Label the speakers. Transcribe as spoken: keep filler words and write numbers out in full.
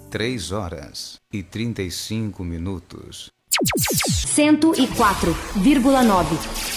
Speaker 1: Três horas e trinta e cinco minutos.
Speaker 2: Cento e quatro vírgula nove.